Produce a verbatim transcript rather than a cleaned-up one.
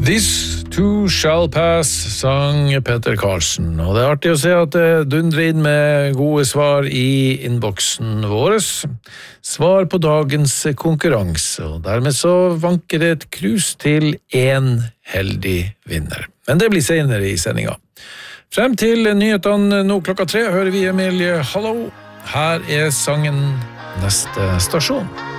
This too shall pass, sang Peter Carlsen. Og det er artig å se at det dundrer inn med gode svar i innboksen våres. Svar på dagens konkurranse, og dermed så vanker det et krus til en heldig vinner. Men det blir senere i sendinga. Frem til nyhetene nå klokka tre hører vi Emilie Hallo. Her er sangen Neste stasjon.